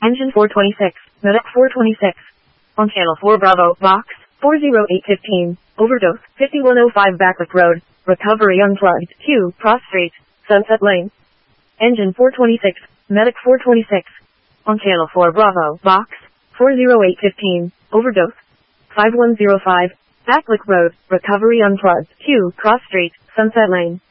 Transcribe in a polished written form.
Engine 426, Medic 426. On Channel 4 Bravo, Box 40815, Overdose, 5105 Backlick Road, Recovery Unplugged, Q, Cross Street, Sunset Lane. Engine 426, Medic 426. On Channel 4 Bravo, Box 40815, Overdose, 5105, Backlick Road, Recovery Unplugged, Q, Cross Street, Sunset Lane.